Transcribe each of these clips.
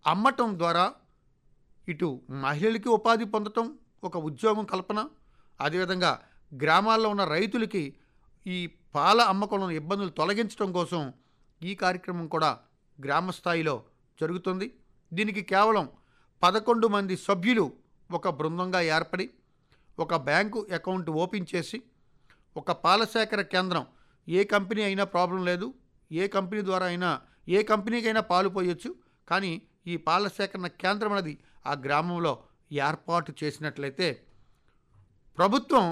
అమ్మటం ద్వారా ఇటు మహిళలకి ఉపాధి పొందటం, ఒక ఉద్యోగం కల్పన, అదేవిధంగా గ్రామాల్లో ఉన్న రైతులకి ఈ పాల అమ్మకంలో ఇబ్బందులు తొలగించడం కోసం ఈ కార్యక్రమం కూడా గ్రామ స్థాయిలో జరుగుతుంది. దీనికి కేవలం 11 మంది సభ్యులు ఒక బృందంగా ఏర్పడి ఒక బ్యాంకు అకౌంట్ ఓపెన్ చేసి, ఒక పాల సేకరణ కేంద్రం, ఏ కంపెనీ అయినా ప్రాబ్లం లేదు, ఏ కంపెనీ ద్వారా అయినా ఏ కంపెనీకైనా పాలు పోయొచ్చు, కానీ ఈ పాల సేకరణ కేంద్రం అనేది ఆ గ్రామంలో ఏర్పాటు చేసినట్లయితే ప్రభుత్వం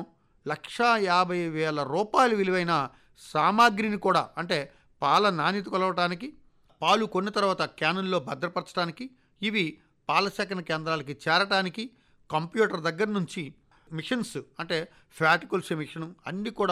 ₹150,000 విలువైన సామాగ్రిని కూడా, అంటే పాల నాణ్యత కొలవటానికి, పాలు కొన్న తర్వాత క్యానుల్లో భద్రపరచడానికి, ఇవి పాల సేకరణ కేంద్రాలకి చేరటానికి కంప్యూటర్ దగ్గర నుంచి మిషన్స్, అంటే ఫ్యాట్ కొలిసే మిషన్ అన్నీ కూడా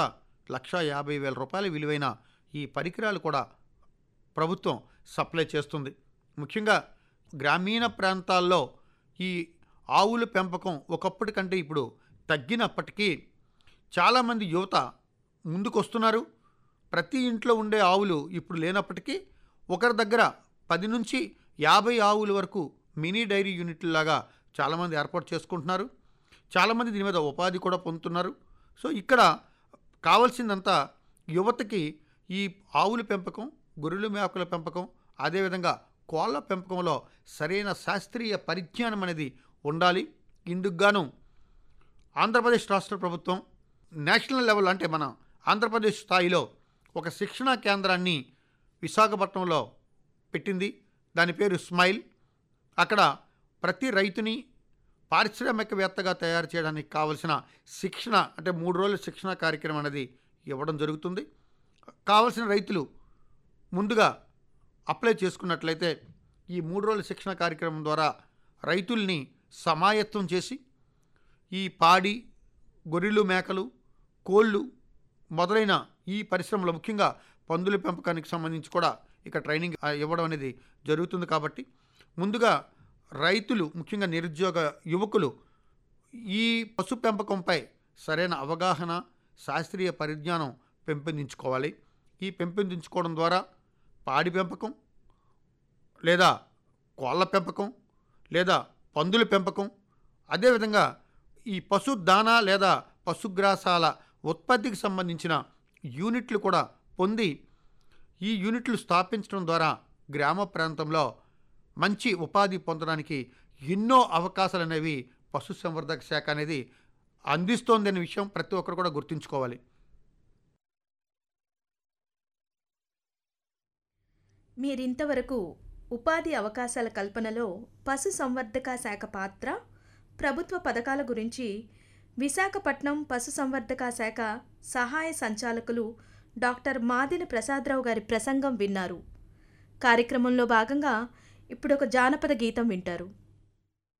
₹150,000 విలువైన ఈ పరికరాలు కూడా ప్రభుత్వం సప్లై చేస్తుంది. ముఖ్యంగా గ్రామీణ ప్రాంతాల్లో ఈ ఆవుల పెంపకం ఒకప్పటి కంటే ఇప్పుడు తగ్గినప్పటికీ చాలామంది యువత ముందుకొస్తున్నారు. ప్రతి ఇంట్లో ఉండే ఆవులు ఇప్పుడు లేనప్పటికీ ఒకరి దగ్గర 10 నుంచి 50 ఆవుల వరకు మినీ డైరీ యూనిట్లాగా చాలామంది ఏర్పాటు చేసుకుంటున్నారు. చాలామంది దీని మీద ఉపాధి కూడా పొందుతున్నారు. సో ఇక్కడ కావాల్సిందంతా యువతకి ఈ ఆవుల పెంపకం, గొర్రెలు మేకల పెంపకం, అదేవిధంగా కోళ్ళ పెంపకంలో సరైన శాస్త్రీయ పరిజ్ఞానం అనేది ఉండాలి. ఇందుకు గాను ఆంధ్రప్రదేశ్ రాష్ట్ర ప్రభుత్వం నేషనల్ లెవెల్, అంటే మన ఆంధ్రప్రదేశ్ స్థాయిలో ఒక శిక్షణా కేంద్రాన్ని విశాఖపట్నంలో పెట్టింది. దాని పేరు స్మైల్. అక్కడ ప్రతి రైతుని పారిశ్రామికవేత్తగా తయారు చేయడానికి కావలసిన శిక్షణ, అంటే 3 రోజుల శిక్షణ కార్యక్రమం అనేది ఇవ్వడం జరుగుతుంది. కావలసిన రైతులు ముందుగా అప్లై చేసుకున్నట్లయితే ఈ 3 రోజుల శిక్షణ కార్యక్రమం ద్వారా రైతుల్ని సమాయత్తం చేసి ఈ పాడి, గొర్రెలు, మేకలు, కోళ్ళు మొదలైన ఈ పరిశ్రమలో, ముఖ్యంగా పందుల పెంపకానికి సంబంధించి కూడా ఇక ట్రైనింగ్ ఇవ్వడం అనేది జరుగుతుంది. కాబట్టి ముందుగా రైతులు, ముఖ్యంగా నిరుద్యోగ యువకులు ఈ పశు పెంపకంపై సరైన అవగాహన, శాస్త్రీయ పరిజ్ఞానం పెంపొందించుకోవాలి. ఈ పెంపొందించుకోవడం ద్వారా పాడి పెంపకం, లేదా కోళ్ళ పెంపకం, లేదా పందుల పెంపకం, అదేవిధంగా ఈ పశు దానా లేదా పశుగ్రాసాల ఉత్పత్తికి సంబంధించిన యూనిట్లు కూడా పొంది, ఈ యూనిట్లు స్థాపించడం ద్వారా గ్రామ ప్రాంతంలో మంచి ఉపాధి పొందడానికి ఎన్నో అవకాశాలు అనేవి పశుసంవర్ధక శాఖ అనేది అందిస్తోందనే విషయం ప్రతి ఒక్కరు కూడా గుర్తుంచుకోవాలి. మీరింతవరకు ఉపాధి అవకాశాల కల్పనలో పశు సంవర్ధక శాఖ పాత్ర, ప్రభుత్వ పథకాల గురించి విశాఖపట్నం పశు సంవర్ధక శాఖ సహాయ సంచాలకులు డాక్టర్ మాదిన ప్రసాదరావు గారి ప్రసంగం విన్నారు. కార్యక్రమంలో భాగంగా ఇప్పుడు ఒక జానపద గీతం వింటారు.